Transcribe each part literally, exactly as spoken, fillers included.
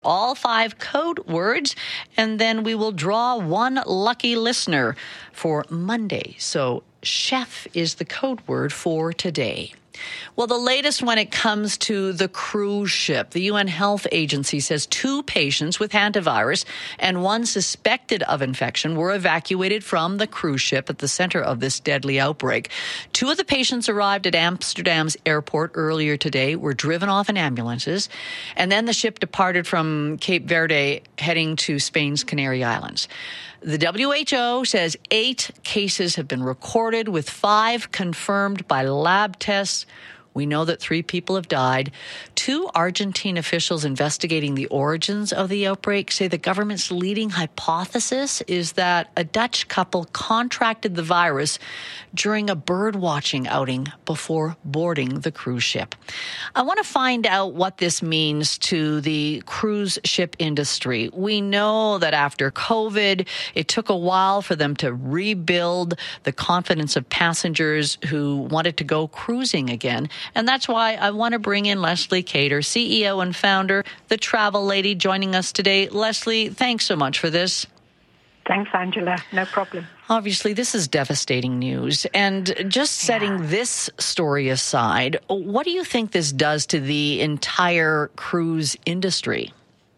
all five code words, and then we will draw one lucky listener for Monday. So chef is the code word for today. Well, the latest when it comes to the cruise ship, the U N Health Agency says two patients with hantavirus and one suspected of infection were evacuated from the cruise ship at the center of this deadly outbreak. Two of the patients arrived at Amsterdam's airport earlier today, were driven off in ambulances, and then the ship departed from Cape Verde heading to Spain's Canary Islands. The W H O says eight cases have been recorded, with five confirmed by lab tests. We know that three people have died. Two Argentine officials investigating the origins of the outbreak say the government's leading hypothesis is that a Dutch couple contracted the virus during a bird-watching outing before boarding the cruise ship. I want to find out what this means to the cruise ship industry. We know that after COVID, it took a while for them to rebuild the confidence of passengers who wanted to go cruising again. And that's why I want to bring in Leslie Cater, C E O and founder, The Travel Lady, joining us today. Leslie, thanks so much for this. Thanks, Angela. No problem. Obviously, this is devastating news. And just setting yeah. this story aside, what do you think this does to the entire cruise industry?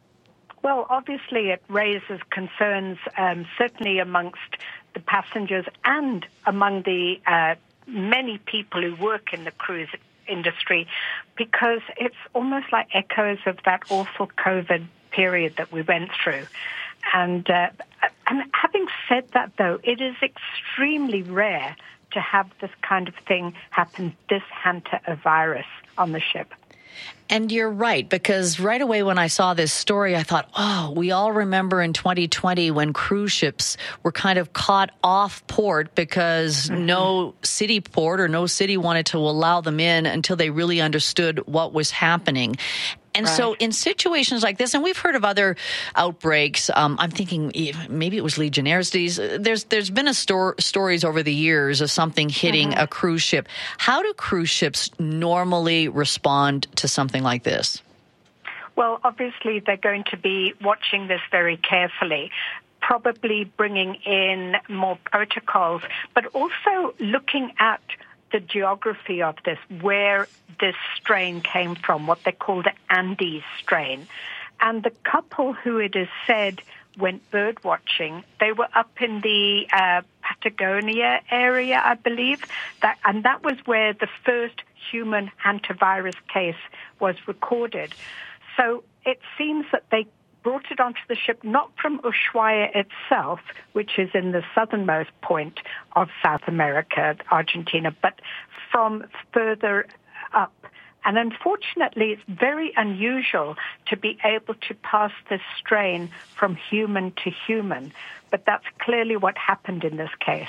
Well, obviously, it raises concerns, um, certainly amongst the passengers and among the uh, many people who work in the cruise industry, because it's almost like echoes of that awful COVID period that we went through. And, uh, and having said that, though, it is extremely rare to have this kind of thing happen, this hantavirus on the ship. And you're right, because right away when I saw this story, I thought, oh, we all remember in twenty twenty when cruise ships were kind of caught off port because mm-hmm. no city port or no city wanted to allow them in until they really understood what was happening. And right. so in situations like this, and we've heard of other outbreaks, um, I'm thinking maybe it was Legionnaire's disease. There's there's been a sto- stories over the years of something hitting mm-hmm. a cruise ship. How do cruise ships normally respond to something like this? Well, obviously they're going to be watching this very carefully, probably bringing in more protocols, but also looking at the geography of this, where this strain came from, what they call the Andes strain. And the couple who it is said went bird watching, they were up in the uh, Patagonia area, I believe, that, and that was where the first human hantavirus case was recorded. So it seems that they brought it onto the ship not from Ushuaia itself, which is in the southernmost point of South America, Argentina, but from further up. And unfortunately, it's very unusual to be able to pass this strain from human to human. But that's clearly what happened in this case.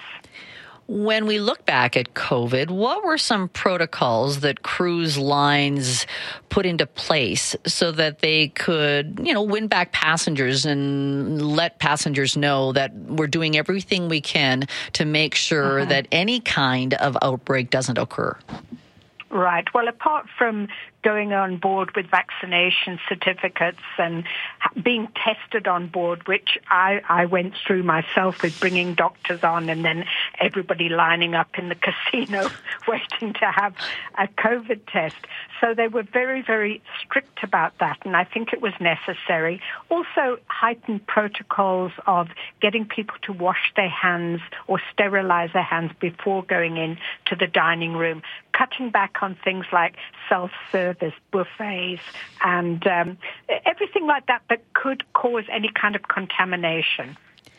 When we look back at COVID, what were some protocols that cruise lines put into place so that they could, you know, win back passengers and let passengers know that we're doing everything we can to make sure uh-huh. that any kind of outbreak doesn't occur? Right. Well, apart from going on board with vaccination certificates and being tested on board, which I, I went through myself with bringing doctors on and then everybody lining up in the casino waiting to have a COVID test. So they were very, very strict about that, and I think it was necessary. Also, heightened protocols of getting people to wash their hands or sterilize their hands before going in to the dining room, cutting back on things like self-service buffets and um, everything like that that could cause any kind of contamination.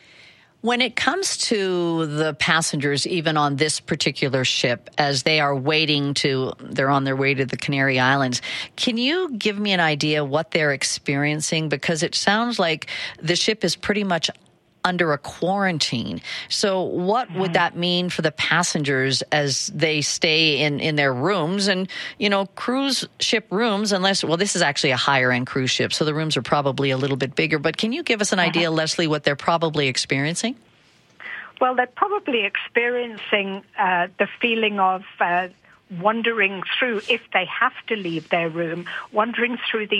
When it comes to the passengers, even on this particular ship, as they are waiting to, they're on their way to the Canary Islands, can you give me an idea what they're experiencing? Because it sounds like the ship is pretty much under a quarantine. So what would that mean for the passengers as they stay in, in their rooms? And, you know, cruise ship rooms, unless, well, this is actually a higher end cruise ship, so the rooms are probably a little bit bigger. But can you give us an idea, uh-huh. Leslie, what they're probably experiencing? Well, they're probably experiencing uh, the feeling of uh, wandering through, if they have to leave their room, wandering through these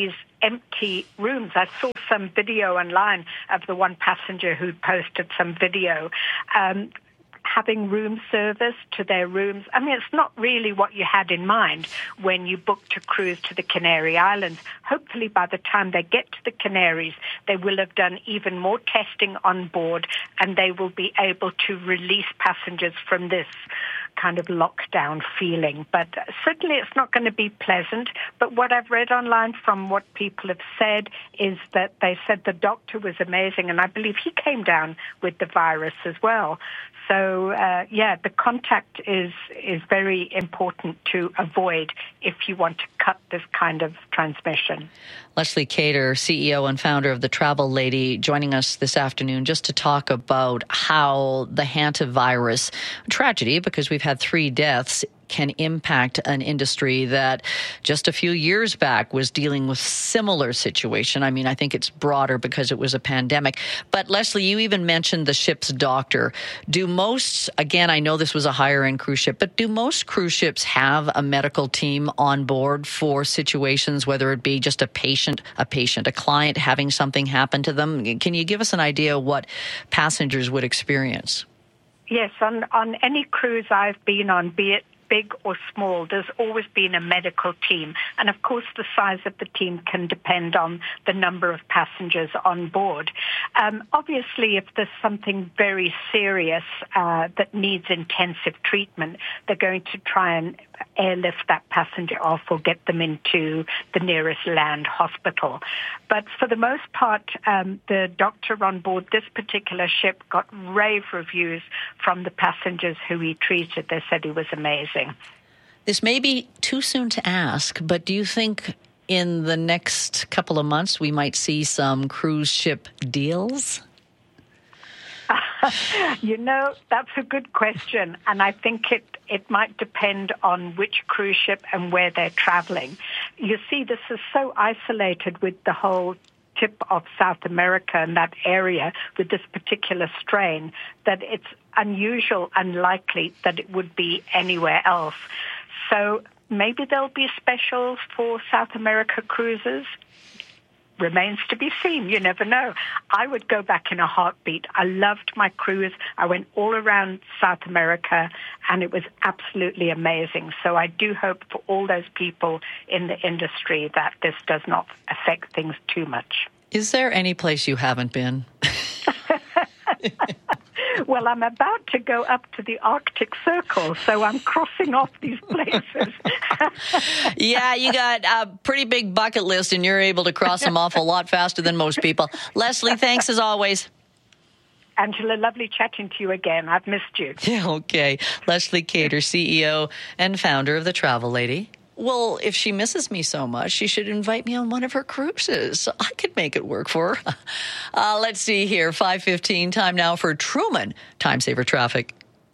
empty rooms. I saw some video online of the one passenger who posted some video um, having room service to their rooms. I mean, it's not really what you had in mind when you booked a cruise to the Canary Islands. Hopefully, by the time they get to the Canaries, they will have done even more testing on board, and they will be able to release passengers from this kind of lockdown feeling. But certainly it's not going to be pleasant. But what I've read online from what people have said is that they said the doctor was amazing, and I believe he came down with the virus as well. So, uh, yeah, the contact is is very important to avoid if you want to cut this kind of transmission. Leslie Cater, C E O and founder of The Travel Lady, joining us this afternoon just to talk about how the hantavirus tragedy, because we've had three deaths, can impact an industry that just a few years back was dealing with similar situation. I mean, I think it's broader because it was a pandemic. But Leslie, you even mentioned the ship's doctor. Do most, again, I know this was a higher-end cruise ship, but do most cruise ships have a medical team on board for situations, whether it be just a patient, a patient, a client having something happen to them? Can you give us an idea of what passengers would experience? Yes, on, on any cruise I've been on, be it big or small, there's always been a medical team. And of course, the size of the team can depend on the number of passengers on board. Um, obviously, if there's something very serious uh, that needs intensive treatment, they're going to try and airlift that passenger off or get them into the nearest land hospital. But for the most part, um, the doctor on board this particular ship got rave reviews from the passengers who he treated. They said he was amazing. This may be too soon to ask, but do you think in the next couple of months we might see some cruise ship deals? You know, that's a good question, and I think it, it might depend on which cruise ship and where they're traveling. You see, this is so isolated with the whole tip of South America and that area with this particular strain that it's unusual, unlikely that it would be anywhere else. So maybe there'll be specials for South America cruises. Remains to be seen. You never know. I would go back in a heartbeat. I loved my cruise. I went all around South America, and it was absolutely amazing. So I do hope for all those people in the industry that this does not affect things too much. Is there any place you haven't been? Well, I'm about to go up to the Arctic Circle, so I'm crossing off these places. Yeah, you got a pretty big bucket list, and you're able to cross them off a lot faster than most people. Leslie, thanks as always. Angela, lovely chatting to you again. I've missed you. Yeah, okay. Leslie Cater, C E O and founder of The Travel Lady. Well, if she misses me so much, she should invite me on one of her cruises. I could make it work for her. Uh, let's see here. five fifteen, time now for Truman Time Saver Traffic.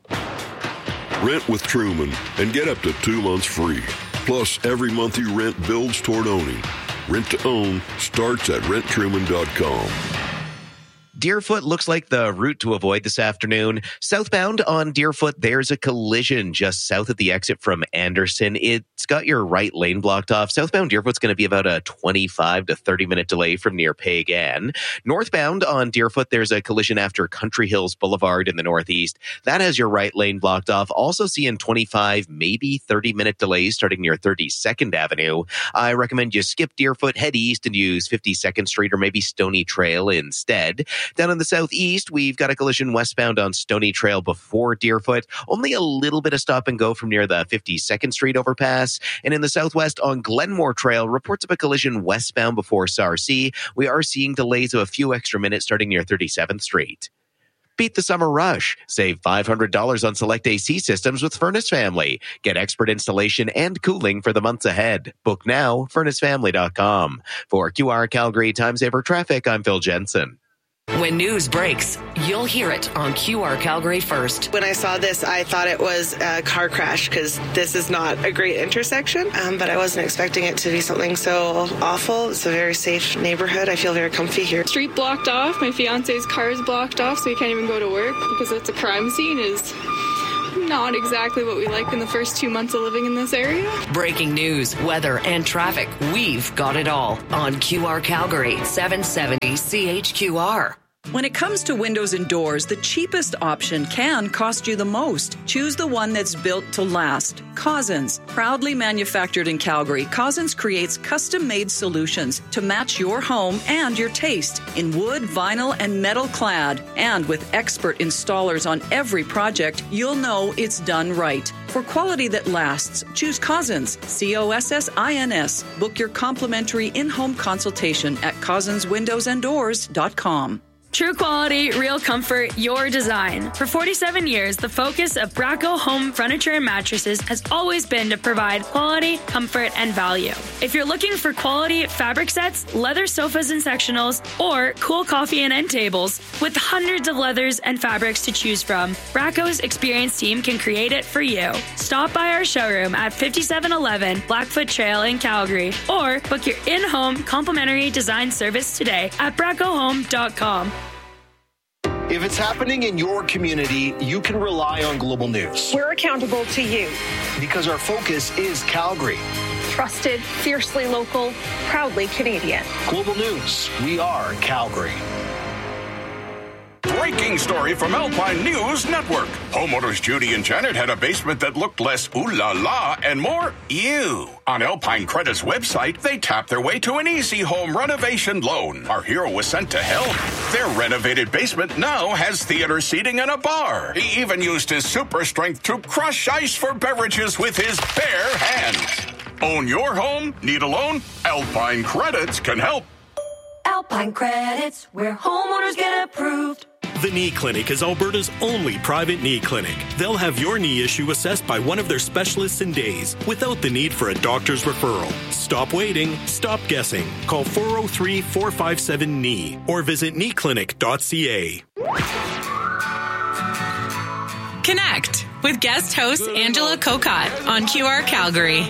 Rent with Truman and get up to two months free. Plus, every month you rent builds toward owning. Rent to own starts at rent truman dot com. Deerfoot looks like the route to avoid this afternoon. Southbound on Deerfoot, there's a collision just south of the exit from Anderson. It's got your right lane blocked off. Southbound Deerfoot's going to be about a twenty-five to thirty minute delay from near Pagan. Northbound on Deerfoot, there's a collision after Country Hills Boulevard in the northeast. That has your right lane blocked off. Also seeing twenty-five, maybe thirty minute delays starting near thirty-second Avenue. I recommend you skip Deerfoot, head east, and use fifty-second Street or maybe Stony Trail instead. Down in the southeast, we've got a collision westbound on Stony Trail before Deerfoot. Only a little bit of stop and go from near the fifty-second Street overpass. And in the southwest on Glenmore Trail, reports of a collision westbound before Sarcee. We are seeing delays of a few extra minutes starting near thirty-seventh Street. Beat the summer rush. Save five hundred dollars on select A C systems with Furnace Family. Get expert installation and cooling for the months ahead. Book now, furnace family dot com. For Q R Calgary Time Saver Traffic, I'm Phil Jensen. When news breaks, you'll hear it on Q R Calgary First. When I saw this, I thought it was a car crash because this is not a great intersection, um, but I wasn't expecting it to be something so awful. It's a very safe neighborhood. I feel very comfy here. Street blocked off. My fiance's car is blocked off, so he can't even go to work because it's a crime scene. Is not exactly what we like in the first two months of living in this area. Breaking news, weather, and traffic. We've got it all on Q R Calgary, seven seventy C H Q R. When it comes to windows and doors, the cheapest option can cost you the most. Choose the one that's built to last. Cousins. Proudly manufactured in Calgary, Cousins creates custom-made solutions to match your home and your taste in wood, vinyl, and metal clad. And with expert installers on every project, you'll know it's done right. For quality that lasts, choose Cousins, C O S S I N S. Book your complimentary in-home consultation at cousins windows and doors dot com. True quality, real comfort, your design. For forty-seven years, the focus of Braco Home Furniture and Mattresses has always been to provide quality, comfort, and value. If you're looking for quality fabric sets, leather sofas and sectionals, or cool coffee and end tables, with hundreds of leathers and fabrics to choose from, Braco's experienced team can create it for you. Stop by our showroom at fifty-seven eleven Blackfoot Trail in Calgary, or book your in-home complimentary design service today at braco home dot com. If it's happening in your community, you can rely on Global News. We're accountable to you. Because our focus is Calgary. Trusted, fiercely local, proudly Canadian. Global News, we are Calgary. Breaking story from Alpine News Network. Homeowners Judy and Janet had a basement that looked less ooh la la and more ew. On Alpine Credit's website, they tapped their way to an easy home renovation loan. Our hero was sent to help. Their renovated basement now has theater seating and a bar. He even used his super strength to crush ice for beverages with his bare hands. Own your home? Need a loan? Alpine Credits can help. Alpine Credits, where homeowners get approved. The Knee Clinic is Alberta's only private knee clinic. They'll have your knee issue assessed by one of their specialists in days without the need for a doctor's referral. Stop waiting. Stop guessing. Call four oh three, four five seven, K N E E or visit knee clinic dot c a. Connect with guest host Angela Kokot on Q R Calgary.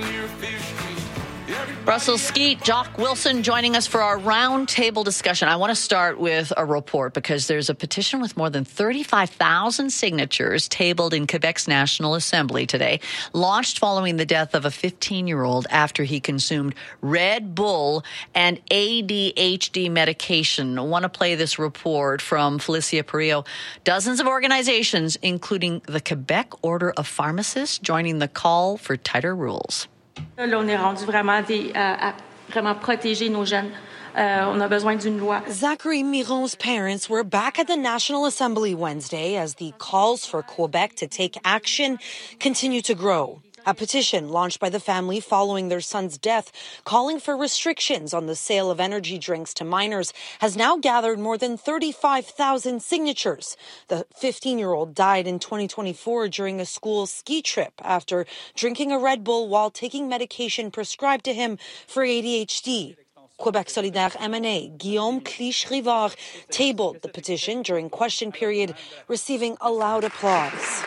Brussels Skeet, Jock Wilson joining us for our roundtable discussion. I want to start with a report because there's a petition with more than thirty-five thousand signatures tabled in Quebec's National Assembly today, launched following the death of a fifteen-year-old after he consumed Red Bull and A D H D medication. I want to play this report from Felicia Perillo. Dozens of organizations, including the Quebec Order of Pharmacists, joining the call for tighter rules. Là, on est rendu vraiment des, à, à vraiment protéger nos jeunes. Euh, on a besoin d'une loi. Zachary Miron's parents were back at the National Assembly Wednesday as the calls for Quebec to take action continue to grow. A petition launched by the family following their son's death, calling for restrictions on the sale of energy drinks to minors, has now gathered more than thirty-five thousand signatures. The fifteen-year-old died in twenty twenty-four during a school ski trip after drinking a Red Bull while taking medication prescribed to him for A D H D. Quebec Solidaire M N A Guillaume Clich-Rivard tabled the petition during question period, receiving a loud applause.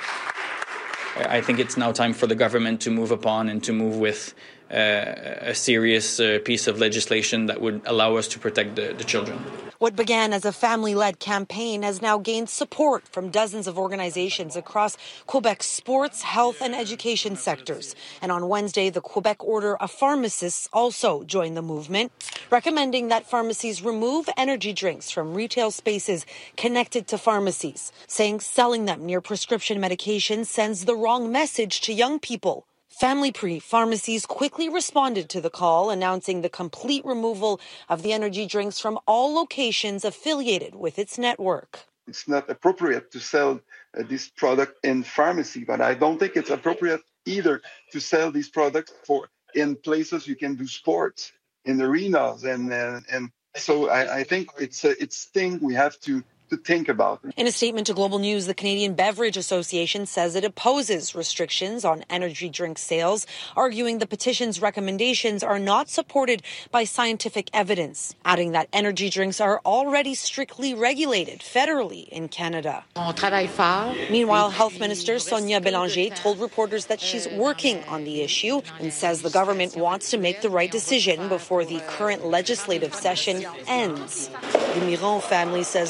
I think it's now time for the government to move upon and to move with uh, a serious uh, piece of legislation that would allow us to protect the, the children. What began as a family-led campaign has now gained support from dozens of organizations across Quebec's sports, health, and education sectors. And on Wednesday, the Quebec Order of Pharmacists also joined the movement, recommending that pharmacies remove energy drinks from retail spaces connected to pharmacies, saying selling them near prescription medications sends the wrong message to young people. Family Prix pharmacies quickly responded to the call, announcing the complete removal of the energy drinks from all locations affiliated with its network. It's not appropriate to sell uh, this product in pharmacy, but I don't think it's appropriate either to sell these products for in places you can do sports, in arenas, and uh, and so I, I think it's a it's thing we have to. to think about. In a statement to Global News, the Canadian Beverage Association says it opposes restrictions on energy drink sales, arguing the petition's recommendations are not supported by scientific evidence, adding that energy drinks are already strictly regulated federally in Canada. Meanwhile, Health Minister Sonia Bélanger told reporters that she's working on the issue and says the government wants to make the right decision before the current legislative session ends. The Miron family says the growing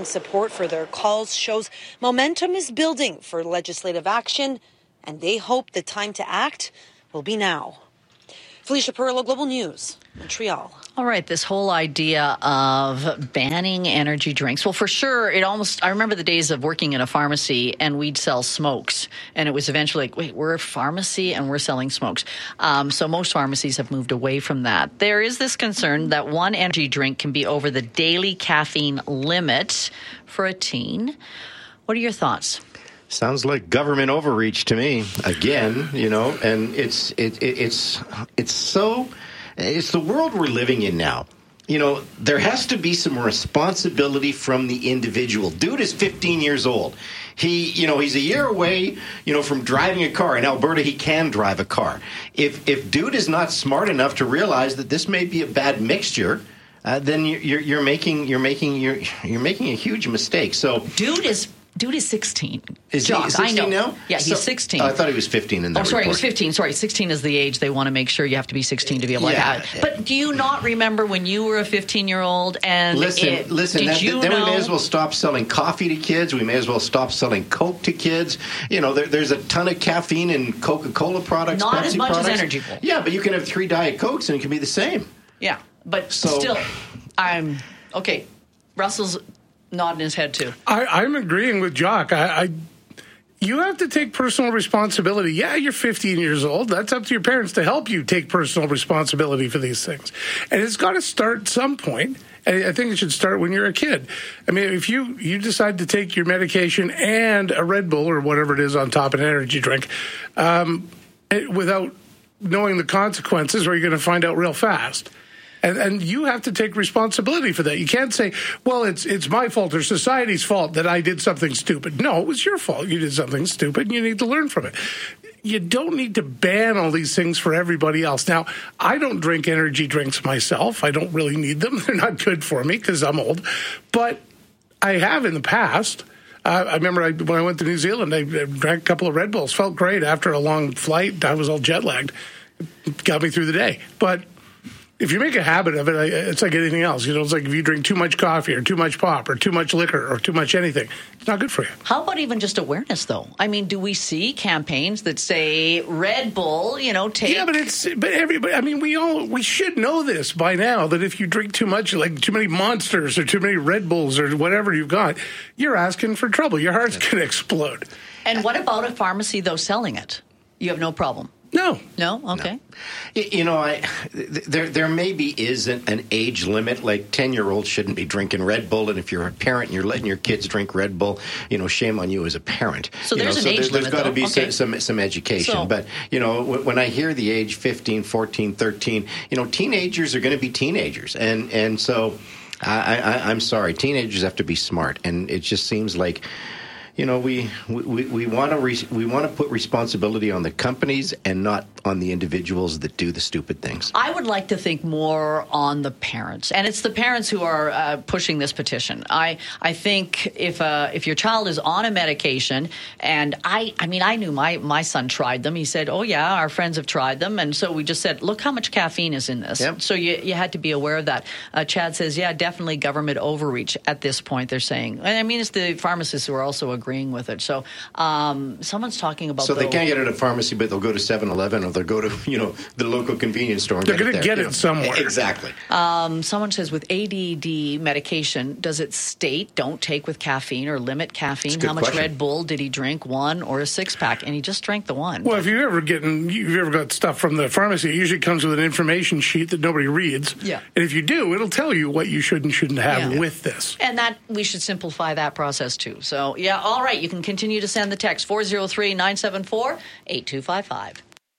growing support for their calls shows momentum is building for legislative action, and they hope the time to act will be now. Felicia Perillo, Global News, Montreal. All right, this whole idea of banning energy drinks. Well, for sure, it almost, I remember the days of working in a pharmacy and we'd sell smokes. And it was eventually like, wait, we're a pharmacy and we're selling smokes. Um, so most pharmacies have moved away from that. There is this concern that one energy drink can be over the daily caffeine limit for a teen. What are your thoughts? Sounds like government overreach to me again, you know, and it's it, it it's it's so it's the world we're living in now. You know, there has to be some responsibility from the individual. Dude is fifteen years old. He, you know, he's a year away, you know, from driving a car. In Alberta, he can drive a car. If if dude is not smart enough to realize that this may be a bad mixture, uh, then you're you're making you're making you're you're making a huge mistake. So dude is. Dude is sixteen. Is Jock, he sixteen I know. now? Yeah, he's so, sixteen. Oh, I thought he was fifteen in that Oh, sorry, report. he was fifteen. Sorry, sixteen is the age they want to make sure you have to be sixteen to be able yeah. to have it. But do you not remember when you were a fifteen-year-old and listen, it, listen, did that, you then know? we may as well stop selling coffee to kids. We may as well stop selling Coke to kids. You know, there, there's a ton of caffeine in Coca-Cola products, Not Pepsi as much products. as Energy Bowl. Yeah, but you can have three Diet Cokes and it can be the same. Yeah, but So- still, I'm okay. Russell's nodding his head too. I, I'm agreeing with Jock. I, I, you have to take personal responsibility. Yeah, you're fifteen years old. That's up to your parents to help you take personal responsibility for these things. And it's got to start at some point. And I think it should start when you're a kid. I mean, if you, you decide to take your medication and a Red Bull or whatever it is on top of an energy drink um, it, without knowing the consequences, or you're going to find out real fast. And, and you have to take responsibility for that. You can't say, well, it's it's my fault or society's fault that I did something stupid. No, it was your fault. You did something stupid, and you need to learn from it. You don't need to ban all these things for everybody else. Now, I don't drink energy drinks myself. I don't really need them. They're not good for me because I'm old. But I have in the past. Uh, I remember I, when I went to New Zealand, I, I drank a couple of Red Bulls. Felt great after a long flight. I was all jet lagged. It got me through the day. But if you make a habit of it, it's like anything else. You know, it's like if you drink too much coffee or too much pop or too much liquor or too much anything, it's not good for you. How about even just awareness, though? I mean, do we see campaigns that say Red Bull, you know, take... Yeah, but it's, but everybody, I mean, we all, we should know this by now, that if you drink too much, like too many Monsters or too many Red Bulls or whatever you've got, you're asking for trouble. Your heart's going to explode. And what about a pharmacy, though, selling it? You have no problem? No. No? Okay. No. You know, I there there maybe is an, an age limit. Like ten-year-olds shouldn't be drinking Red Bull, and if you're a parent and you're letting your kids drink Red Bull, you know, shame on you as a parent. So you there's know, an so age there's, limit, there's got to be okay. some, some some education. So, but, you know, when I hear the age fifteen, fourteen, thirteen, you know, teenagers are going to be teenagers. And, and so I, I, I'm sorry, teenagers have to be smart. And it just seems like, you know, we we, we want to re, we want to put responsibility on the companies and not on the individuals that do the stupid things. I would like to think more on the parents, and it's the parents who are uh, pushing this petition. I I think if uh, if your child is on a medication, and I I mean I knew my my son tried them. He said, "Oh yeah, our friends have tried them," and so we just said, "Look how much caffeine is in this." Yep. So you you had to be aware of that. Uh, Chad says, "Yeah, definitely government overreach at this point." They're saying, and I mean it's the pharmacists who are also agreeing with it. So um, someone's talking about. So they the, can't get it at a pharmacy, but they'll go to seven eleven or they'll go to, you know, the local convenience store. And They're going to get you it know. somewhere. Exactly. Um, someone says with A D D medication, does it state don't take with caffeine or limit caffeine? How much question. Red Bull did he drink? One or a six pack? And he just drank the one. Well, if you ever getting, you've ever got stuff from the pharmacy, it usually comes with an information sheet that nobody reads. Yeah. And if you do, it'll tell you what you should and shouldn't have Yeah. with this. And that we should simplify that process too. So, yeah, all right. You can continue to send the text four oh three, nine seven four, eight two five five.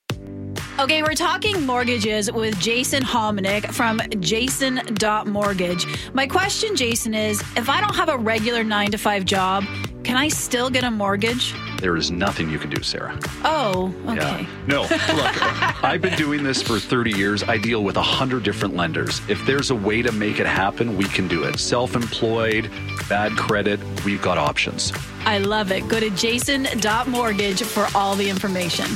Okay, we're talking mortgages with Jason Hominick from Jason dot Mortgage. My question, Jason, is if I don't have a regular nine to five job, can I still get a mortgage? There is nothing you can do, Sarah. Oh, okay. Yeah. No, look, I've been doing this for thirty years. I deal with one hundred different lenders. If there's a way to make it happen, we can do it. Self-employed, bad credit, we've got options. I love it. Go to Jason dot Mortgage for all the information.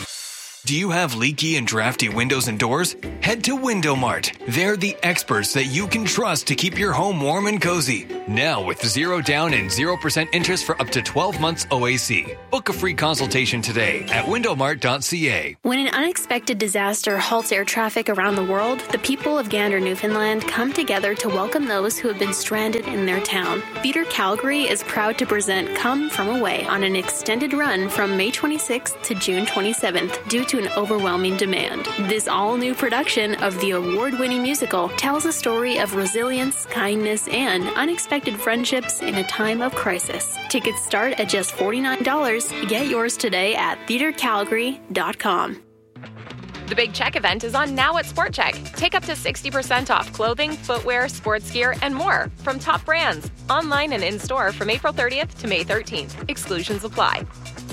Do you have leaky and drafty windows and doors? Head to Window Mart. They're the experts that you can trust to keep your home warm and cozy. Now with zero down and zero percent interest for up to twelve months O A C. Book a free consultation today at window mart dot c a. When an unexpected disaster halts air traffic around the world, the people of Gander, Newfoundland come together to welcome those who have been stranded in their town. Theatre Calgary is proud to present Come From Away on an extended run from May twenty-sixth to June twenty-seventh due to an overwhelming demand. This all-new production of the award-winning musical tells a story of resilience, kindness, and unexpected friendships in a time of crisis. Tickets start at just forty-nine dollars. Get yours today at theatre calgary dot com. The Big Check event is on now at Sport Check. Take up to sixty percent off clothing, footwear, sports gear, and more from top brands. Online and in-store from April thirtieth to May thirteenth. Exclusions apply.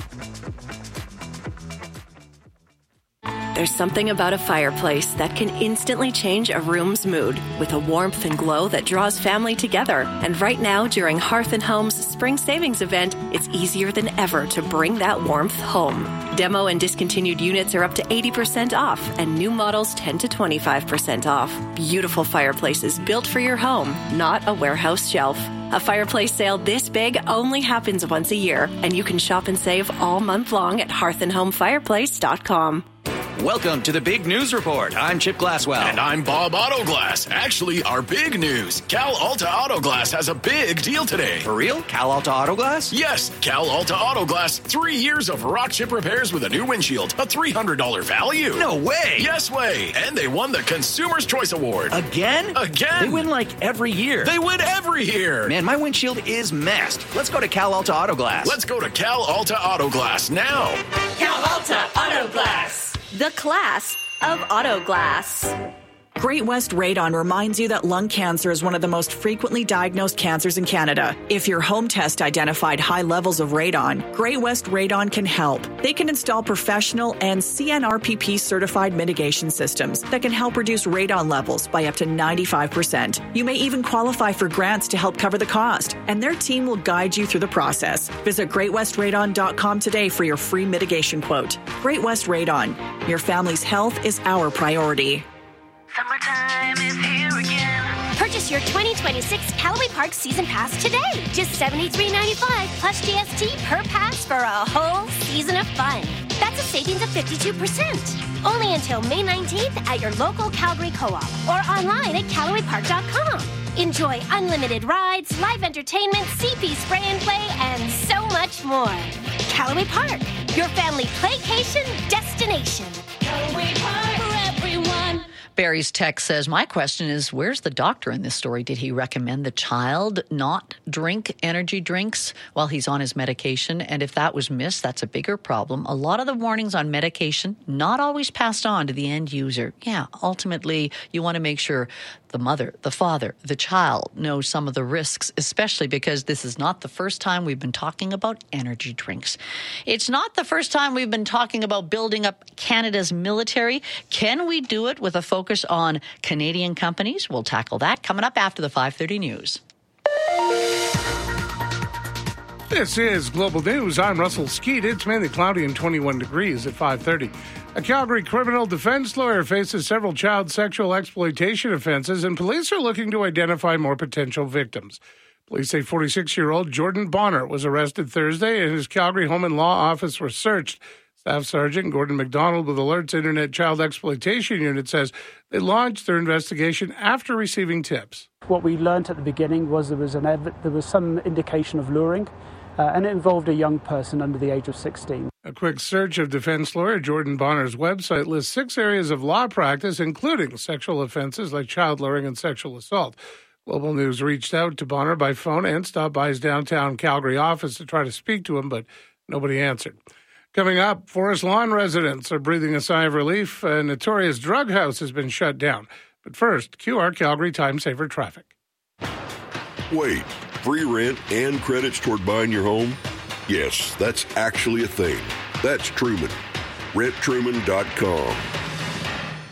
There's something about a fireplace that can instantly change a room's mood with a warmth and glow that draws family together. And right now, during Hearth and Home's Spring Savings event, it's easier than ever to bring that warmth home. Demo and discontinued units are up to eighty percent off, and new models ten to twenty-five percent off. Beautiful fireplaces built for your home, not a warehouse shelf. A fireplace sale this big only happens once a year, and you can shop and save all month long at hearth and home fireplace dot com. Welcome to the Big News Report. I'm Chip Glasswell. And I'm Bob Autoglass. Actually, our big news. Cal Alta Autoglass has a big deal today. For real? Cal Alta Autoglass? Yes, Cal Alta Autoglass. Three years of rock chip repairs with a new windshield. A three hundred dollars value. No way. Yes way. And they won the Consumer's Choice Award. Again? Again. They win like every year. They win every year. Man, my windshield is messed. Let's go to Cal Alta Autoglass. Let's go to Cal Alta Autoglass now. Cal Alta Autoglass. The class of auto glass. Great West Radon reminds you that lung cancer is one of the most frequently diagnosed cancers in Canada. If your home test identified high levels of radon, Great West Radon can help. They can install professional and C N R P P certified mitigation systems that can help reduce radon levels by up to ninety-five percent. You may even qualify for grants to help cover the cost, and their team will guide you through the process. Visit great west radon dot com today for your free mitigation quote. Great West Radon. Your family's health is our priority. Summertime is here again. Purchase your twenty twenty-six Callaway Park Season Pass today. Just seventy-three ninety-five plus G S T per pass for a whole season of fun. That's a savings of fifty-two percent. Only until May nineteenth at your local Calgary Co-op or online at callaway park dot com. Enjoy unlimited rides, live entertainment, C P spray and play, and so much more. Callaway Park, your family playcation destination. Callaway Park for everyone. Barry's text says, my question is, where's the doctor in this story? Did he recommend the child not drink energy drinks while he's on his medication? And if that was missed, that's a bigger problem. A lot of the warnings on medication not always passed on to the end user. Yeah, ultimately, you want to make sure the mother, the father, the child knows some of the risks, especially because this is not the first time we've been talking about energy drinks. It's not the first time we've been talking about building up Canada's military. Can we do it with a focus on Canadian companies? We'll tackle that coming up after the five thirty news. This is Global News. I'm Russell Skeet. It's mainly cloudy and twenty-one degrees at five thirty. A Calgary criminal defense lawyer faces several child sexual exploitation offenses, and police are looking to identify more potential victims. Police say forty-six-year-old Jordan Bonner was arrested Thursday, and his Calgary home and law office was searched. Staff Sergeant Gordon McDonald with Alert's Internet Child Exploitation Unit says they launched their investigation after receiving tips. What we learned at the beginning was there was an ev- there was some indication of luring, uh, and it involved a young person under the age of sixteen. A quick search of defense lawyer Jordan Bonner's website lists six areas of law practice, including sexual offenses like child luring and sexual assault. Global News reached out to Bonner by phone and stopped by his downtown Calgary office to try to speak to him, but nobody answered. Coming up, Forest Lawn residents are breathing a sigh of relief. A notorious drug house has been shut down. But first, Q R Calgary Time Saver Traffic. Wait, free rent and credits toward buying your home? Yes, that's actually a thing. That's Truman. rent truman dot com.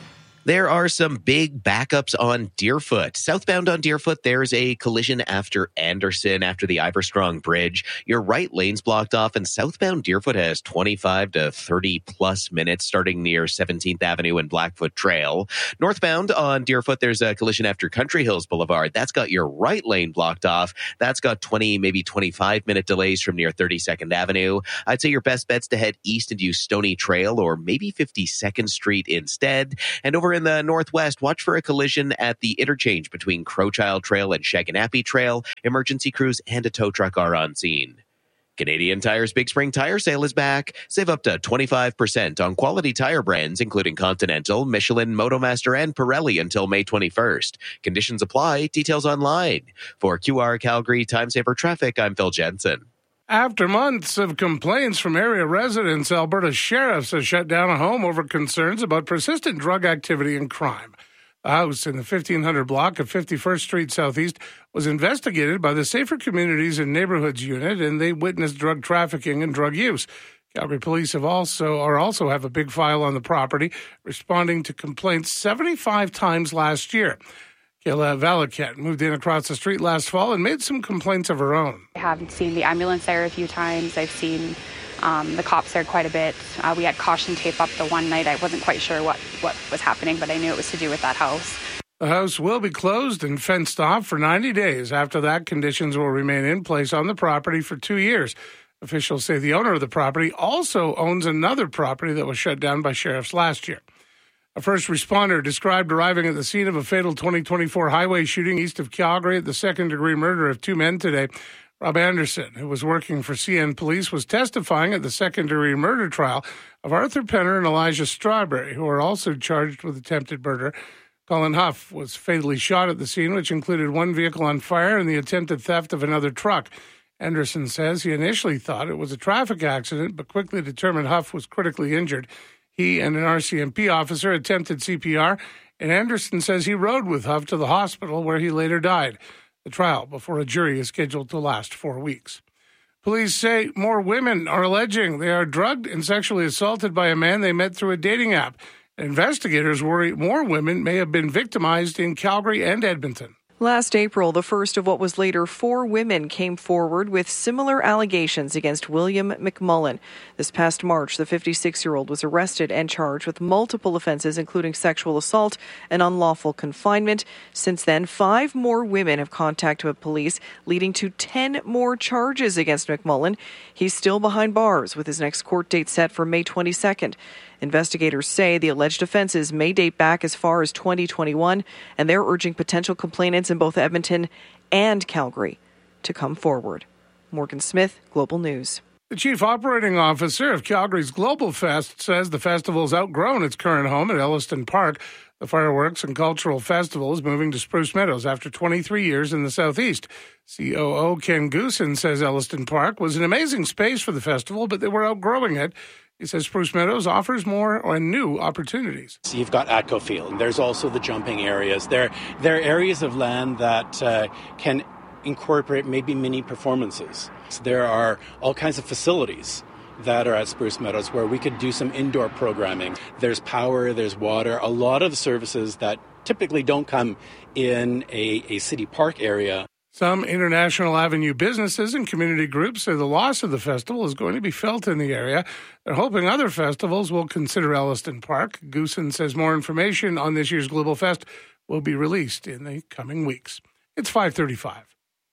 There are some big backups on Deerfoot. Southbound on Deerfoot, there's a collision after Anderson, after the Iverstrong Bridge. Your right lane's blocked off, and southbound Deerfoot has twenty-five to thirty plus minutes starting near seventeenth Avenue and Blackfoot Trail. Northbound on Deerfoot, there's a collision after Country Hills Boulevard. That's got your right lane blocked off. That's got twenty, maybe twenty-five minute delays from near thirty-second Avenue. I'd say your best bet's to head east and use Stony Trail or maybe fifty-second Street instead. And over in the northwest, watch for a collision at the interchange between Crowchild Trail and Shaganappy Trail. Emergency crews and a tow truck are on scene. Canadian Tire's Big Spring Tire Sale is back. Save up to twenty-five percent on quality tire brands, including Continental, Michelin, Motomaster, and Pirelli until May twenty-first. Conditions apply. Details online. For Q R Calgary Time Saver Traffic, I'm Phil Jensen. After months of complaints from area residents, Alberta sheriffs have shut down a home over concerns about persistent drug activity and crime. The house in the fifteen hundred block of fifty-first Street Southeast was investigated by the Safer Communities and Neighborhoods Unit, and they witnessed drug trafficking and drug use. Calgary Police have also or also have a big file on the property, responding to complaints seventy-five times last year. Kayla Valaket moved in across the street last fall and made some complaints of her own. I have seen the ambulance there a few times. I've seen um, the cops there quite a bit. Uh, we had caution tape up the one night. I wasn't quite sure what, what was happening, but I knew it was to do with that house. The house will be closed and fenced off for ninety days. After that, conditions will remain in place on the property for two years. Officials say the owner of the property also owns another property that was shut down by sheriffs last year. A first responder described arriving at the scene of a fatal twenty twenty-four highway shooting east of Calgary at the second-degree murder of two men today. Rob Anderson, who was working for C N Police, was testifying at the second-degree murder trial of Arthur Penner and Elijah Strawberry, who are also charged with attempted murder. Colin Huff was fatally shot at the scene, which included one vehicle on fire and the attempted theft of another truck. Anderson says he initially thought it was a traffic accident, but quickly determined Huff was critically injured. He and an R C M P officer attempted C P R, and Anderson says he rode with Huff to the hospital where he later died. The trial before a jury is scheduled to last four weeks. Police say more women are alleging they are drugged and sexually assaulted by a man they met through a dating app. Investigators worry more women may have been victimized in Calgary and Edmonton. Last April, the first of what was later four women came forward with similar allegations against William McMullen. This past March, the fifty-six-year-old was arrested and charged with multiple offenses, including sexual assault and unlawful confinement. Since then, five more women have contacted police, leading to ten more charges against McMullen. He's still behind bars, with his next court date set for May twenty-second. Investigators say the alleged offenses may date back as far as twenty twenty-one, and they're urging potential complainants in both Edmonton and Calgary to come forward. Morgan Smith, Global News. The chief operating officer of Calgary's Global Fest says the festival's outgrown its current home at Elliston Park. The Fireworks and Cultural Festival is moving to Spruce Meadows after twenty-three years in the southeast. C O O Ken Goosen says Elliston Park was an amazing space for the festival, but they were outgrowing it. He says Spruce Meadows offers more and new opportunities. So you've got Atco Field, and there's also the jumping areas. There, there are areas of land that uh, can incorporate maybe mini performances. So there are all kinds of facilities that are at Spruce Meadows where we could do some indoor programming. There's power, there's water, a lot of the services that typically don't come in a, a city park area. Some International Avenue businesses and community groups say the loss of the festival is going to be felt in the area. They're hoping other festivals will consider Elliston Park. Goosen says more information on this year's Global Fest will be released in the coming weeks. It's five thirty-five.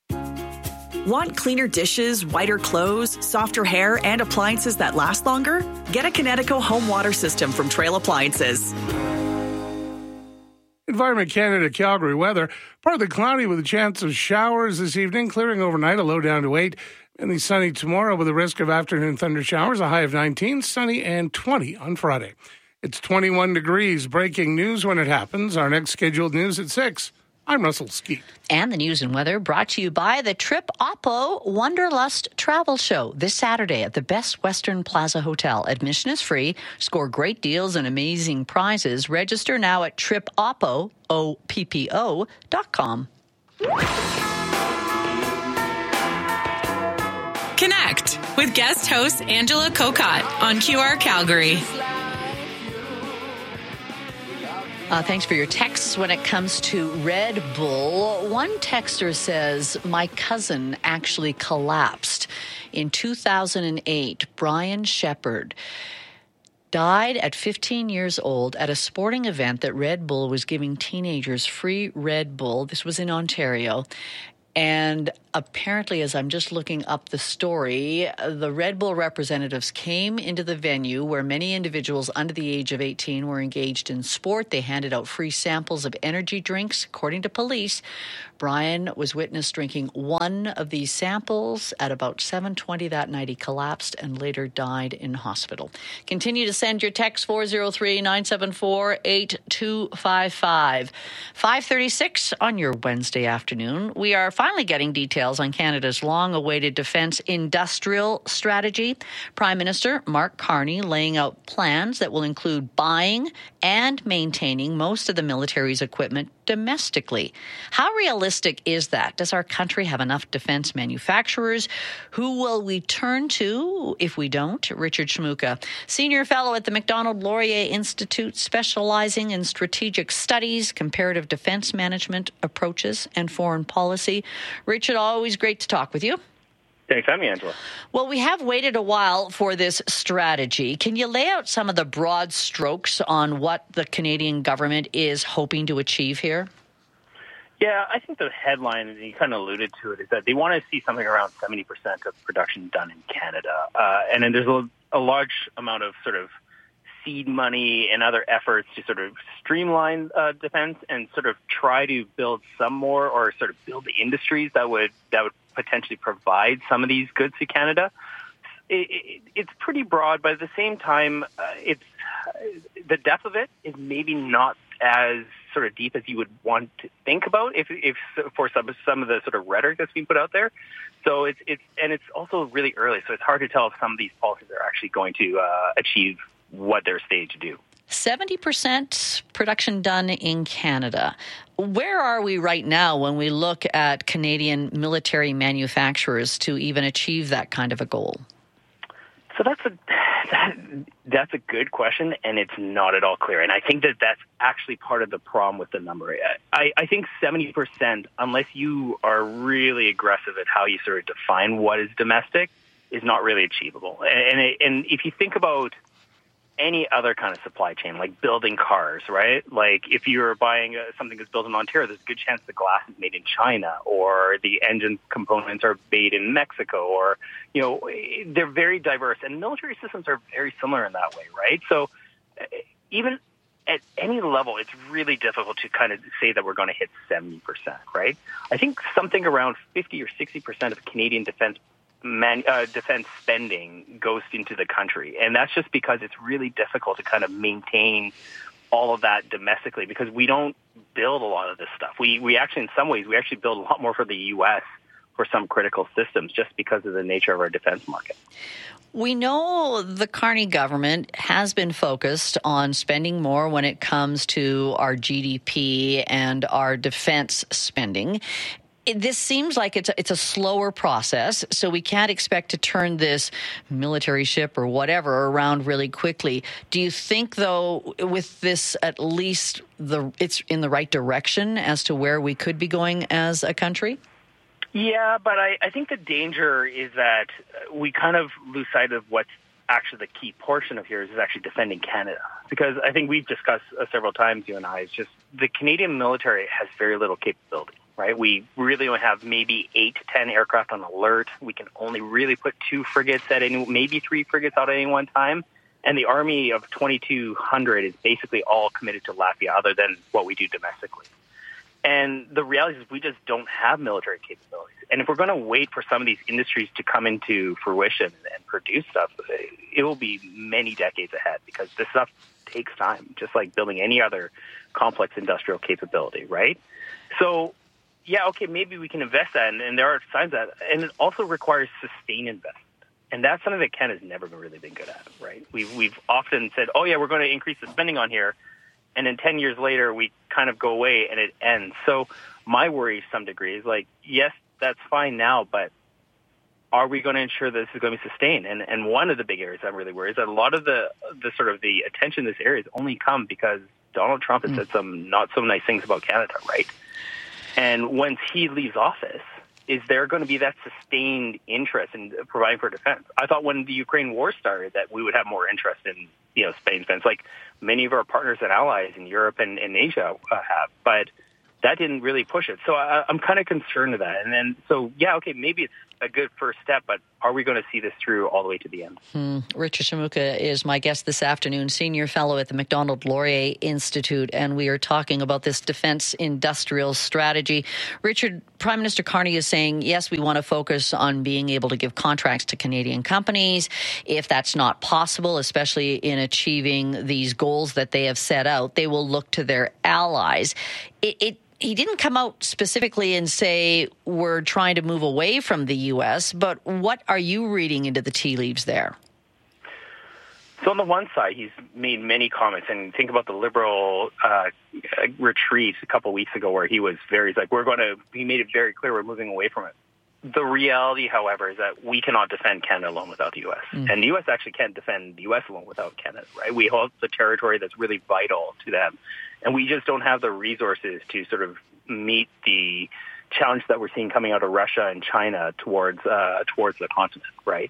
Want cleaner dishes, whiter clothes, softer hair, and appliances that last longer? Get a Kinetico home water system from Trail Appliances. Environment Canada Calgary weather. Partly cloudy with a chance of showers this evening, clearing overnight, a low down to eight. Mainly sunny tomorrow with a risk of afternoon thunder showers, a high of nineteen, sunny and twenty on Friday. It's twenty-one degrees. Breaking news when it happens. Our next scheduled news at six. I'm Russell Skeet. And the news and weather brought to you by the Trip Oppo Wanderlust Travel Show this Saturday at the Best Western Plaza Hotel. Admission is free. Score great deals and amazing prizes. Register now at trip oppo dot com. Connect with guest host Angela Kokot on Q R Calgary. Uh, thanks for your texts. When it comes to Red Bull, one texter says, my cousin actually collapsed in two thousand eight. Brian Shepard died at fifteen years old at a sporting event that Red Bull was giving teenagers free Red Bull. This was in Ontario. And apparently, as I'm just looking up the story, the Red Bull representatives came into the venue where many individuals under the age of eighteen were engaged in sport. They handed out free samples of energy drinks. According to police, Brian was witnessed drinking one of these samples. At about seven twenty that night, he collapsed and later died in hospital. Continue to send your text four oh three, nine seven four, eight two five five. five thirty-six on your Wednesday afternoon. We are finally getting details on Canada's long-awaited defence industrial strategy. Prime Minister Mark Carney laying out plans that will include buying and maintaining most of the military's equipment domestically. How realistic is that? Does our country have enough defense manufacturers? Who will we turn to if we don't? Richard Shmuka, senior fellow at the Macdonald Laurier Institute, specializing in strategic studies, comparative defense management approaches, and foreign policy. Richard, always great to talk with you. Thanks for having me, Angela. Well, we have waited a while for this strategy. Can you lay out some of the broad strokes on what the Canadian government is hoping to achieve here? Yeah, I think the headline, and you kind of alluded to it, is that they want to see something around seventy percent of production done in Canada. Uh, and then there's a, a large amount of sort of seed money and other efforts to sort of streamline uh, defense and sort of try to build some more, or sort of build the industries that would that would potentially provide some of these goods to Canada. It, it, it's pretty broad, but at the same time, uh, it's the depth of it is maybe not as sort of deep as you would want to think about if, if for some some of the sort of rhetoric that's being put out there. So it's it's and it's also really early, so it's hard to tell if some of these policies are actually going to uh, achieve what they're stated to do. seventy percent production done in Canada. Where are we right now when we look at Canadian military manufacturers to even achieve that kind of a goal? So that's a that, that's a good question, and it's not at all clear. And I think that that's actually part of the problem with the number. I, I think seventy percent, unless you are really aggressive at how you sort of define what is domestic, is not really achievable. And, and, and if you think about any other kind of supply chain, like building cars, right? Like if you're buying uh, something that's built in Ontario, there's a good chance the glass is made in China, or the engine components are made in Mexico, or, you know, they're very diverse. And military systems are very similar in that way, right? So uh, even at any level, it's really difficult to kind of say that we're going to hit seventy percent, right? I think something around fifty or sixty percent of Canadian defense Man, uh, defense spending goes into the country. And that's just because it's really difficult to kind of maintain all of that domestically, because we don't build a lot of this stuff. We we actually, in some ways, we actually build a lot more for the U S for some critical systems just because of the nature of our defense market. We know the Carney government has been focused on spending more when it comes to our G D P and our defense spending. This seems like it's a, it's a slower process, so we can't expect to turn this military ship or whatever around really quickly. Do you think, though, with this, at least the it's in the right direction as to where we could be going as a country? Yeah, but I, I think the danger is that we kind of lose sight of what's actually the key portion of here is actually defending Canada. Because I think we've discussed uh, several times, you and I, is just the Canadian military has very little capability. Right, we really only have maybe eight to ten aircraft on alert. We can only really put two frigates at any, maybe three frigates out at any one time. And the army of twenty-two hundred is basically all committed to Latvia, other than what we do domestically. And the reality is we just don't have military capabilities. And if we're going to wait for some of these industries to come into fruition and produce stuff, it will be many decades ahead, because this stuff takes time, just like building any other complex industrial capability, right? So yeah, okay, maybe we can invest that, and, and there are signs that, and it also requires sustained investment. And that's something that Canada's never really been good at, right? We've, we've often said, oh, yeah, we're going to increase the spending on here, and then ten years later, we kind of go away and it ends. So my worry to some degree is like, yes, that's fine now, but are we going to ensure that this is going to be sustained? And and one of the big areas I'm really worried is that a lot of the, the sort of the attention in this area has only come because Donald Trump has mm. said some not so nice things about Canada, right? And once he leaves office, is there going to be that sustained interest in providing for defense? I thought when the Ukraine war started that we would have more interest in, you know, Spain's defense, like many of our partners and allies in Europe and, and Asia uh, have. But that didn't really push it. So I, I'm kind of concerned of that. And then, so yeah, okay, maybe it's a good first step, but are we going to see this through all the way to the end? Hmm. Richard Shimooka is my guest this afternoon, senior fellow at the Macdonald-Laurier Institute, and we are talking about this defense industrial strategy. Richard, Prime Minister Carney is saying, yes, we want to focus on being able to give contracts to Canadian companies. If that's not possible, especially in achieving these goals that they have set out, they will look to their allies. It, it He didn't come out specifically and say we're trying to move away from the U S, but what are you reading into the tea leaves there? So on the one side, he's made many comments, and think about the Liberal uh, retreat a couple of weeks ago where he was very, he's like, we're going to, he made it very clear we're moving away from it. The reality, however, is that we cannot defend Canada alone without the U S. Mm. And the U S actually can't defend the U S alone without Canada, right? We hold the territory that's really vital to them. And we just don't have the resources to sort of meet the challenge that we're seeing coming out of Russia and China towards uh, towards the continent, right?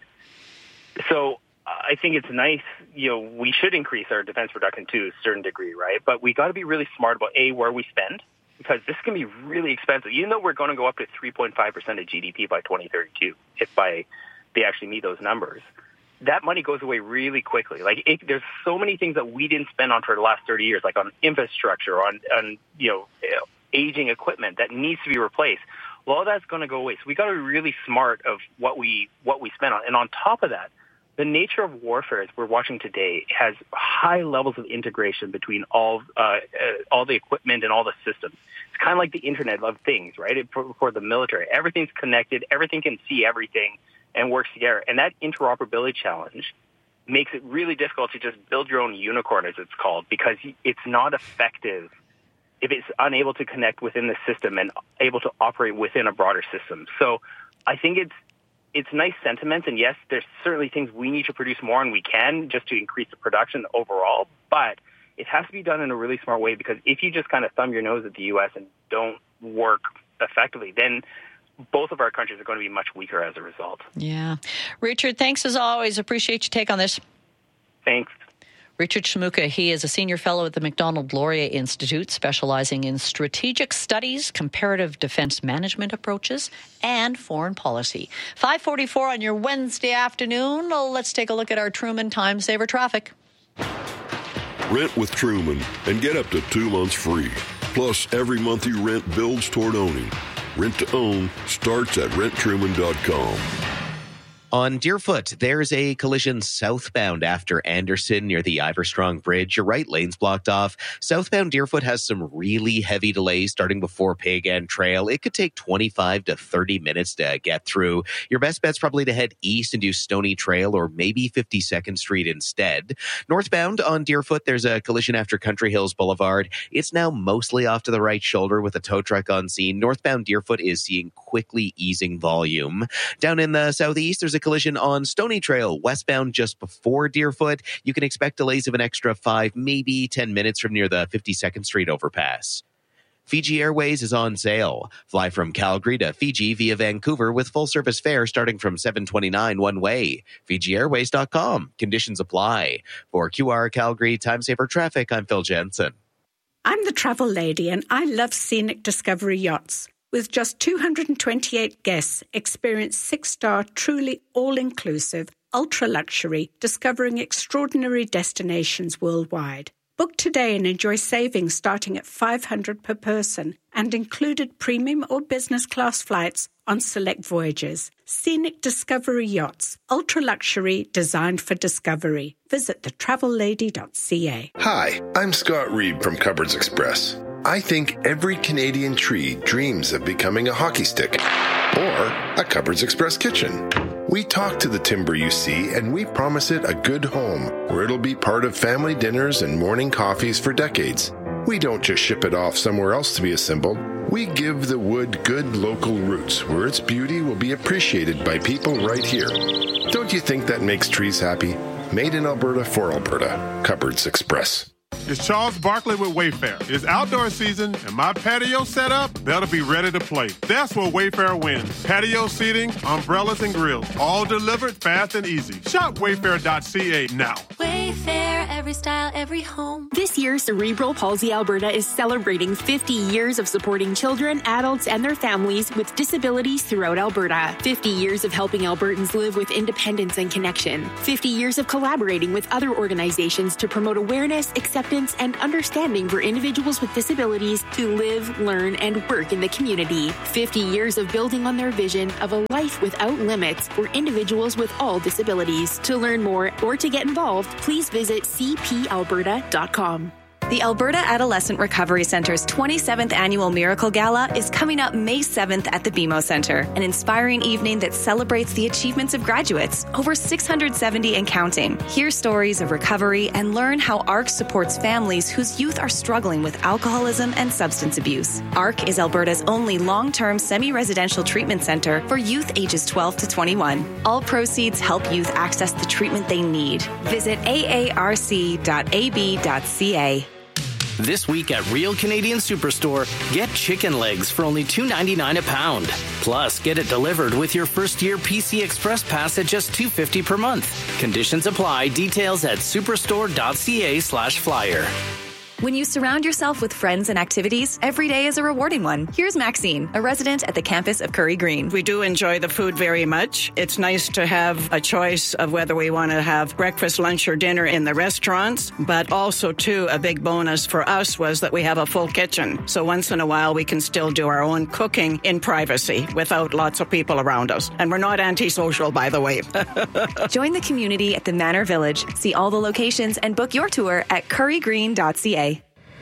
So I think it's nice, you know, we should increase our defense production to a certain degree, right? But we got to be really smart about, A, where we spend, because this can be really expensive. Even though we're going to go up to three point five percent of G D P by twenty thirty-two, if by they actually meet those numbers, that money goes away really quickly. Like it, there's so many things that we didn't spend on for the last thirty years, like on infrastructure, on, on you know, aging equipment that needs to be replaced. Well, all that's going to go away. So we got to be really smart of what we what we spend on. And on top of that, the nature of warfare, as we're watching today, has high levels of integration between all uh, uh, all the equipment and all the systems. It's kind of like the Internet of Things, right? It, for, for the military, everything's connected. Everything can see everything and works together. And that interoperability challenge makes it really difficult to just build your own unicorn, as it's called, because it's not effective if it's unable to connect within the system and able to operate within a broader system. So I think it's it's nice sentiments, and yes, there's certainly things we need to produce more, and we can just to increase the production overall, but it has to be done in a really smart way, because if you just kind of thumb your nose at the U S and don't work effectively, then both of our countries are going to be much weaker as a result. Yeah. Richard, thanks as always. Appreciate your take on this. Thanks. Richard Shimooka, he is a senior fellow at the Macdonald-Laurier Institute, specializing in strategic studies, comparative defense management approaches, and foreign policy. five forty-four on your Wednesday afternoon. Well, let's take a look at our Truman Time Saver traffic. Rent with Truman and get up to two months free. Plus, every month you rent builds toward owning. Rent to own starts at rent truman dot com. On Deerfoot, there's a collision southbound after Anderson near the Iverstrong Bridge. Your right lane's blocked off. Southbound Deerfoot has some really heavy delays starting before Pig End Trail. It could take twenty-five to thirty minutes to get through. Your best bet's probably to head east and do Stony Trail or maybe fifty-second Street instead. Northbound on Deerfoot, there's a collision after Country Hills Boulevard. It's now mostly off to the right shoulder with a tow truck on scene. Northbound Deerfoot is seeing quickly easing volume. Down in the southeast, there's a collision on Stony Trail, westbound just before Deerfoot. You can expect delays of an extra five, maybe ten minutes from near the fifty-second Street overpass. Fiji Airways is on sale. Fly from Calgary to Fiji via Vancouver with full-service fare starting from seven dollars and twenty-nine cents one way. Fiji Airways dot com. Conditions apply. For Q R Calgary Time Saver Traffic, I'm Phil Jensen. I'm the travel lady, and I love Scenic Discovery Yachts. With just two hundred twenty-eight guests, experience six-star, truly all-inclusive, ultra-luxury, discovering extraordinary destinations worldwide. Book today and enjoy savings starting at five hundred dollars per person and included premium or business class flights on select voyages. Scenic Discovery Yachts, ultra-luxury, designed for discovery. Visit the travel lady dot c a. Hi, I'm Scott Reed from Cupboards Express. I think every Canadian tree dreams of becoming a hockey stick or a Cupboards Express kitchen. We talk to the timber you see, and we promise it a good home where it'll be part of family dinners and morning coffees for decades. We don't just ship it off somewhere else to be assembled. We give the wood good local roots where its beauty will be appreciated by people right here. Don't you think that makes trees happy? Made in Alberta for Alberta. Cupboards Express. It's Charles Barkley with Wayfair. It's outdoor season, and my patio setup better be ready to play. That's where Wayfair wins. Patio seating, umbrellas, and grills, all delivered fast and easy. Shop wayfair dot c a now. Wayfair, every style, every home. This year, Cerebral Palsy Alberta is celebrating fifty years of supporting children, adults, and their families with disabilities throughout Alberta. fifty years of helping Albertans live with independence and connection. fifty years of collaborating with other organizations to promote awareness, acceptance, and understanding for individuals with disabilities to live, learn, and work in the community. fifty years of building on their vision of a life without limits for individuals with all disabilities. To learn more or to get involved, please visit c p alberta dot com. The Alberta Adolescent Recovery Centre's twenty-seventh Annual Miracle Gala is coming up May seventh at the B M O Centre, an inspiring evening that celebrates the achievements of graduates, over six hundred seventy and counting. Hear stories of recovery and learn how A R C supports families whose youth are struggling with alcoholism and substance abuse. A R C is Alberta's only long-term semi-residential treatment centre for youth ages twelve to twenty-one. All proceeds help youth access the treatment they need. Visit a a r c dot a b dot c a. This week at Real Canadian Superstore, get chicken legs for only two ninety-nine a pound. Plus, get it delivered with your first year P C Express Pass at just two fifty per month. Conditions apply. Details at superstore dot c a slash flyer. When you surround yourself with friends and activities, every day is a rewarding one. Here's Maxine, a resident at the campus of Curry Green. We do enjoy the food very much. It's nice to have a choice of whether we want to have breakfast, lunch, or dinner in the restaurants, but also, too, a big bonus for us was that we have a full kitchen. So once in a while, we can still do our own cooking in privacy without lots of people around us. And we're not antisocial, by the way. Join the community at the Manor Village. See all the locations and book your tour at curry green dot c a.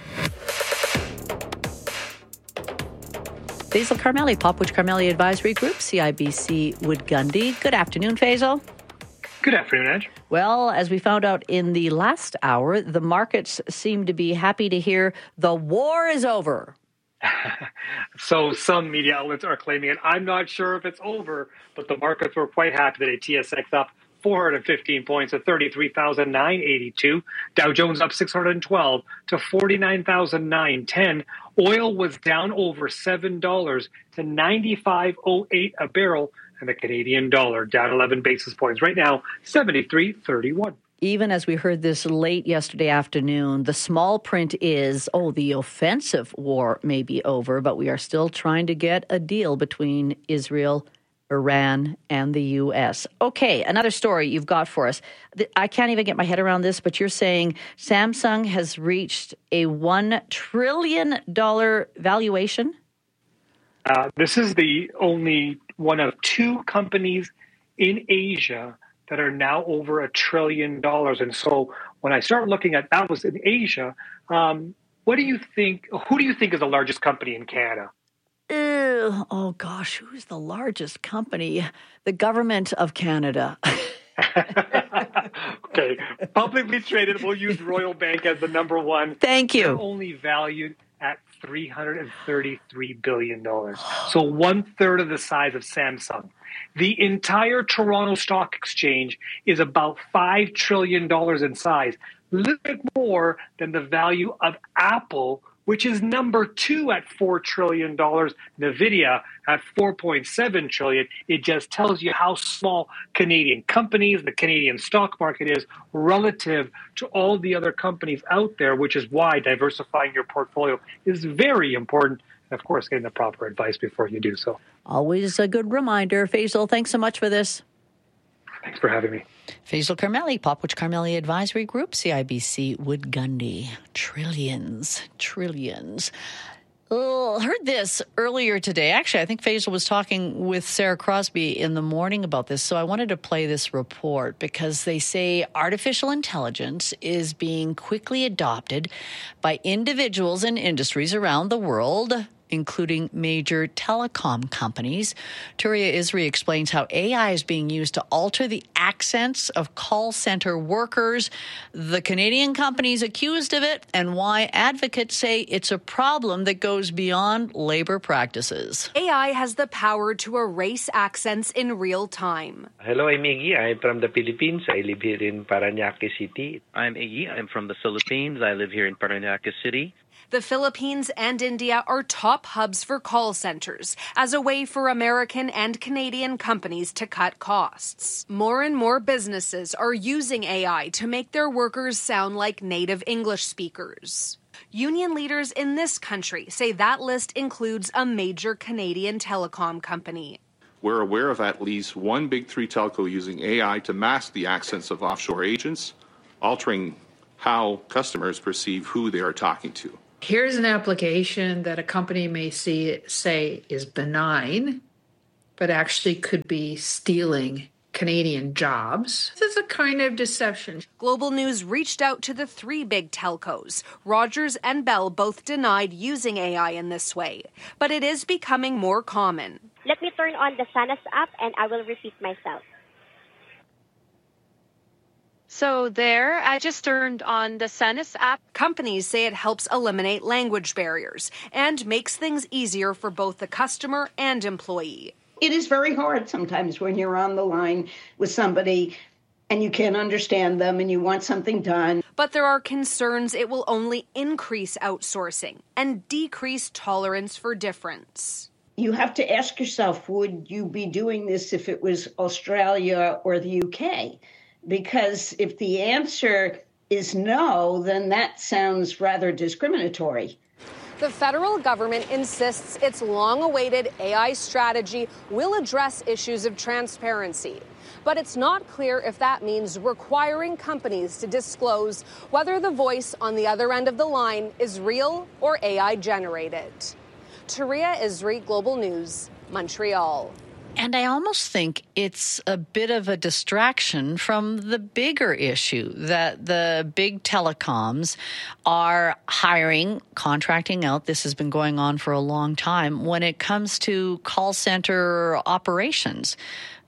Faisal Karmali, Popwich Karmali Advisory Group, C I B C Wood Gundy. Good afternoon, Faisal. Good afternoon, Edge. Well, as we found out in the last hour, the markets seem to be happy to hear the war is over. So some media outlets are claiming it. I'm not sure if it's over, but the markets were quite happy today. T S X up four hundred fifteen points at thirty-three thousand nine hundred eighty-two. Dow Jones up six hundred twelve to forty-nine thousand nine hundred ten. Oil was down over seven dollars to ninety-five oh eight a barrel. And the Canadian dollar down eleven basis points. Right now, seventy-three thirty-one. Even as we heard this late yesterday afternoon, the small print is, oh, the offensive war may be over, but we are still trying to get a deal between Israel, Iran, and the U S. Okay, another story you've got for us. I can't even get my head around this, but you're saying Samsung has reached a one trillion dollars valuation? Uh, this is the only one of two companies in Asia that are now over a trillion dollars. And so when I start looking at that was in Asia, um, what do you think, who do you think is the largest company in Canada? Ew, oh gosh, who's the largest company? The government of Canada. Okay, publicly traded, we'll use Royal Bank as the number one. Thank you. They're only valued at three hundred thirty-three billion dollars. So one third of the size of Samsung. The entire Toronto Stock Exchange is about five trillion dollars in size, a little bit more than the value of Apple, which is number two at four trillion dollars, NVIDIA at four point seven trillion dollars. It just tells you how small Canadian companies, the Canadian stock market is relative to all the other companies out there, which is why diversifying your portfolio is very important. And, of course, getting the proper advice before you do so. Always a good reminder. Faisal, thanks so much for this. Thanks for having me. Faisal Karmali, Popwich Karmali Advisory Group, C I B C Wood Gundy. Trillions, trillions. Oh, heard this earlier today. Actually, I think Faisal was talking with Sarah Crosby in the morning about this, so I wanted to play this report because they say artificial intelligence is being quickly adopted by individuals and industries around the world including major telecom companies. Turia Isri explains how A I is being used to alter the accents of call center workers, the Canadian companies accused of it, and why advocates say it's a problem that goes beyond labor practices. A I has the power to erase accents in real time. Hello, I'm Iggy. I'm from the Philippines. I live here in Parañaque City. I'm Iggy. I'm from the Philippines. I live here in Parañaque City. The Philippines and India are top hubs for call centers as a way for American and Canadian companies to cut costs. More and more businesses are using A I to make their workers sound like native English speakers. Union leaders in this country say that list includes a major Canadian telecom company. We're aware of at least one big three telco using A I to mask the accents of offshore agents, altering how customers perceive who they are talking to. Here's an application that a company may see say is benign, but actually could be stealing Canadian jobs. This is a kind of deception. Global News reached out to the three big telcos. Rogers and Bell both denied using A I in this way, but it is becoming more common. Let me turn on the Sanas app and I will repeat myself. So there, I just turned on the Sanas app. Companies say it helps eliminate language barriers and makes things easier for both the customer and employee. It is very hard sometimes when you're on the line with somebody and you can't understand them and you want something done. But there are concerns it will only increase outsourcing and decrease tolerance for difference. You have to ask yourself, would you be doing this if it was Australia or the U K? Because if the answer is no, then that sounds rather discriminatory. The federal government insists its long-awaited A I strategy will address issues of transparency. But it's not clear if that means requiring companies to disclose whether the voice on the other end of the line is real or A I generated. Turia Isri, Global News, Montreal. And I almost think it's a bit of a distraction from the bigger issue that the big telecoms are hiring, contracting out. This has been going on for a long time when it comes to call center operations.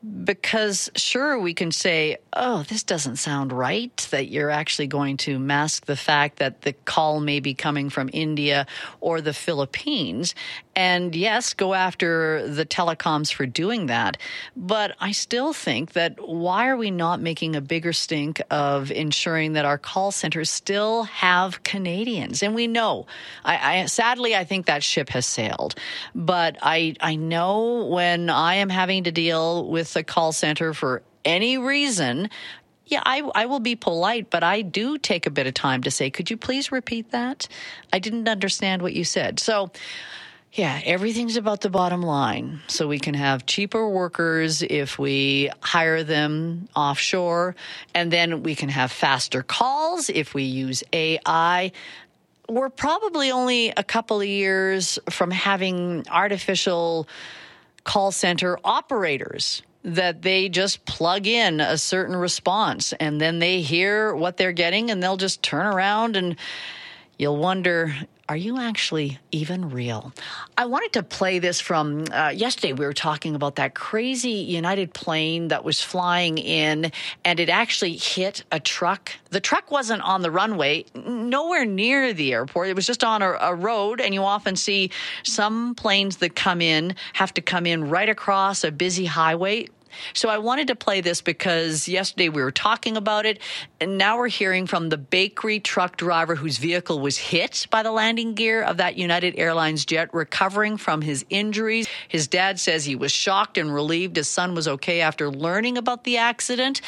Because sure, we can say, oh, this doesn't sound right, that you're actually going to mask the fact that the call may be coming from India or the Philippines. And yes, go after the telecoms for doing that. But I still think that why are we not making a bigger stink of ensuring that our call centers still have Canadians? And we know, I, I sadly, I think that ship has sailed. But I, I know when I am having to deal with a call center for any reason, yeah, I, I will be polite, but I do take a bit of time to say, could you please repeat that? I didn't understand what you said. So, yeah, everything's about the bottom line. So we can have cheaper workers if we hire them offshore, and then we can have faster calls if we use A I. We're probably only a couple of years from having artificial call center operators that they just plug in a certain response and then they hear what they're getting and they'll just turn around and you'll wonder, are you actually even real? I wanted to play this from uh, yesterday. We were talking about that crazy United plane that was flying in and it actually hit a truck. The truck wasn't on the runway, nowhere near the airport. It was just on a, a road, and you often see some planes that come in have to come in right across a busy highway. So I wanted to play this because yesterday we were talking about it, and now we're hearing from the bakery truck driver whose vehicle was hit by the landing gear of that United Airlines jet, recovering from his injuries. His dad says he was shocked and relieved his son was okay after learning about the accident.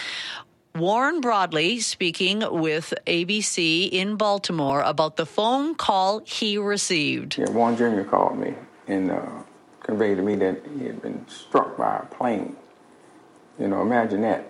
Warren Broadley speaking with A B C in Baltimore about the phone call he received. Yeah, Warren Junior called me and uh, conveyed to me that he had been struck by a plane. You know, imagine that.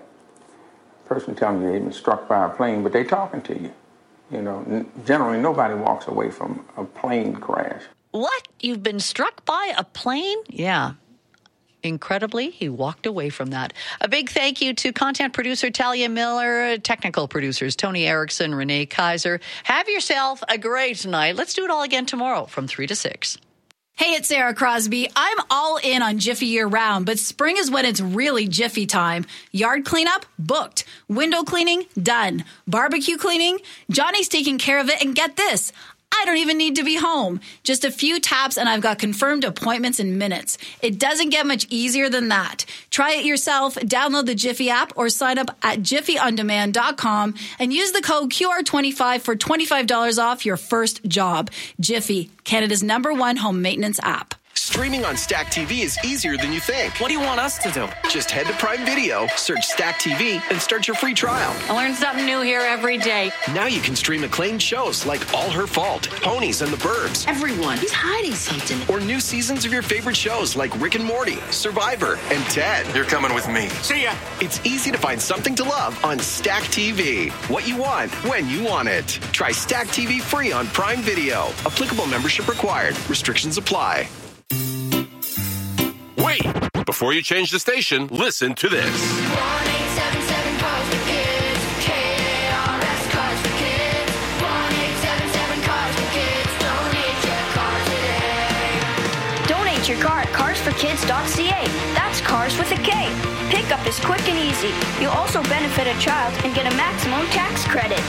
Person telling you they've been struck by a plane, but they talking to you. You know, n- generally nobody walks away from a plane crash. What? You've been struck by a plane? Yeah. Incredibly, he walked away from that. A big thank you to content producer Talia Miller, technical producers Tony Erickson, Renee Kaiser. Have yourself a great night. Let's do it all again tomorrow from three to six. Hey, it's Sarah Crosby. I'm all in on Jiffy year-round, but spring is when it's really Jiffy time. Yard cleanup? Booked. Window cleaning? Done. Barbecue cleaning? Johnny's taking care of it, and get this. I don't even need to be home. Just a few taps and I've got confirmed appointments in minutes. It doesn't get much easier than that. Try it yourself, download the Jiffy app or sign up at jiffy on demand dot com and use the code Q R twenty-five for twenty-five dollars off your first job. Jiffy, Canada's number one home maintenance app. Streaming on Stack T V is easier than you think. What do you want us to do? Just head to Prime Video, search Stack T V, and start your free trial. I learn something new here every day. Now you can stream acclaimed shows like All Her Fault, Ponies and the Burbs. Everyone, he's hiding something. Or new seasons of your favorite shows like Rick and Morty, Survivor, and Ted. You're coming with me. See ya. It's easy to find something to love on Stack T V. What you want, when you want it. Try Stack T V free on Prime Video. Applicable membership required. Restrictions apply. Wait! Before you change the station, listen to this. one eight seven seven Cars for Kids. K A R S Cars for Kids. one eight seven seven Cars for Kids. Donate your car today. Donate your car at cars for kids dot c a. That's cars with a K. Pickup is quick and easy. You'll also benefit a child and get a maximum tax credit.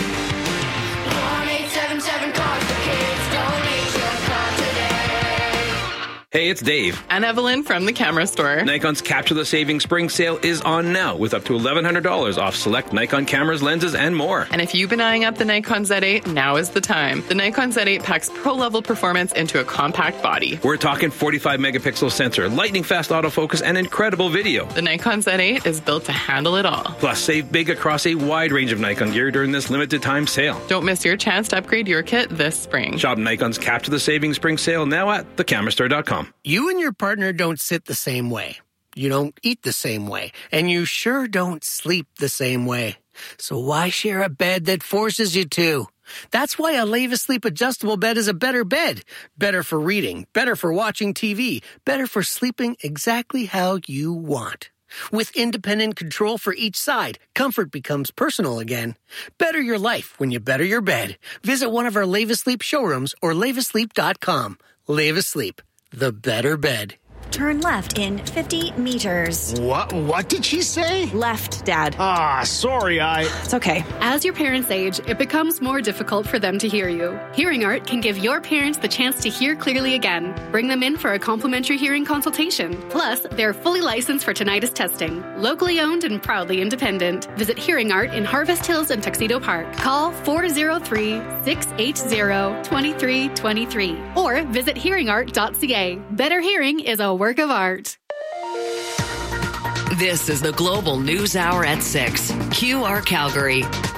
one eight seven seven Cars for Kids. Donate your car today. Hey, it's Dave. And Evelyn from the Camera Store. Nikon's Capture the Savings Spring Sale is on now with up to eleven hundred dollars off select Nikon cameras, lenses, and more. And if you've been eyeing up the Nikon Z eight, now is the time. The Nikon Z eight packs pro-level performance into a compact body. We're talking forty-five megapixel sensor, lightning-fast autofocus, and incredible video. The Nikon Z eight is built to handle it all. Plus, save big across a wide range of Nikon gear during this limited-time sale. Don't miss your chance to upgrade your kit this spring. Shop Nikon's Capture the Savings Spring Sale now at the camera store dot com. You and your partner don't sit the same way. You don't eat the same way. And you sure don't sleep the same way. So why share a bed that forces you to? That's why a Leva Sleep adjustable bed is a better bed. Better for reading, better for watching T V, better for sleeping exactly how you want. With independent control for each side, comfort becomes personal again. Better your life when you better your bed. Visit one of our Leva Sleep showrooms or leva sleep dot com. Leva Sleep. The better bed. Turn left in fifty meters. What? What did she say? Left, Dad. Ah, sorry, I... It's okay. As your parents age, it becomes more difficult for them to hear you. Hearing Art can give your parents the chance to hear clearly again. Bring them in for a complimentary hearing consultation. Plus, they're fully licensed for tinnitus testing. Locally owned and proudly independent. Visit Hearing Art in Harvest Hills and Tuxedo Park. Call four oh three, six eight zero, two three two three or visit hearing art dot c a. Better hearing is a work of art. This is the Global News Hour at six. Q R Calgary.